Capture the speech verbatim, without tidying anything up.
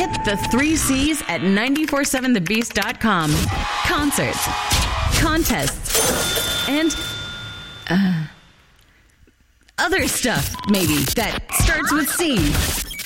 Hit the three C's at nine four seven the beast dot com. Concerts, contests, and uh, other stuff, maybe, that starts with C.